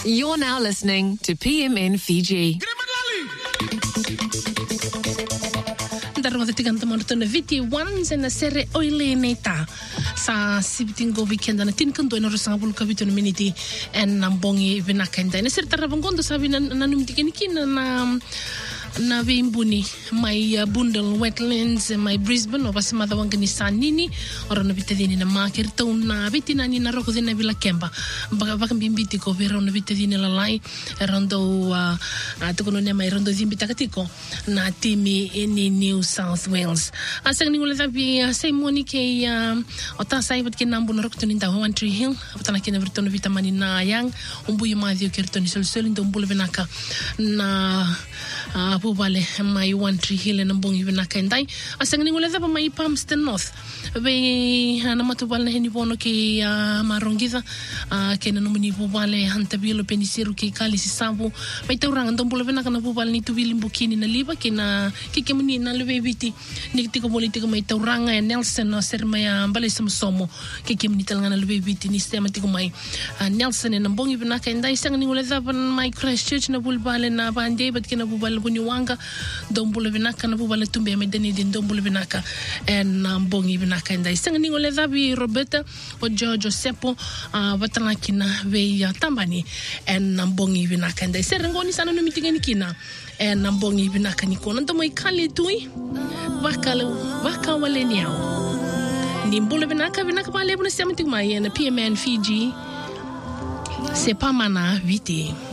You're now listening to PMN Fiji. Darwa tiganta martona viti ones na sere oile neta sa sibitingo weekend na tinkanto na rosanga bulka vito miniti en nambongi vinakenda na sere tarabangondo sabi na numitikinikina na vimbuni my bundle wetlands my Brisbane obasi madawanga ni sanini ora na vitadini na market na vitina ni na roko dina vila kemba baka bimbiti ko vera na vitadini la lai rondo tukono ne mai rondo zimbita katiko na timi ini New South Wales asang ni ngule tabi sai monike ota sai bat ke nambu na roko tuninda One Tree Hill atana kina vertono vitamani na yang umbuyu madhi kertoni sol ndo mbule venaka na bubale mai One Tree Hill na mbongi vinaka ndai asang ni ngule tabi mai Palmerston North be na matubal na heni bono ke marongida ke na nomini bubale hantabilo penisiru ke kali sisabu mai tauranga ndo mbule venaka na bubale ni tubili mbukini na liba ke na kikemuni na lebe viti ni tiko politiko mai tauranga ya Nelson no sermaya mbale samsomo kikemuni talanga na lebe viti ni sistema tiko mai Nelson na mbongi vinaka ndai sang ni ngule tabi mai Christchurch na bulbale na bande bat ke na bubale buniwanga dombule vinaka na bubale tumbe mai deni din dombule vinaka en mbongi vinaka ndai sang ni ngule tabi Roberta o George Sepo batanga kina ve tambani en mbongi vinaka ndai serengoni sana no mitingani kina en mbongi vinaka ni kona ndo mai kale tui waka wale niao ni mbule vinaka pale buna sema tigmai na PMN Fiji sepamana viti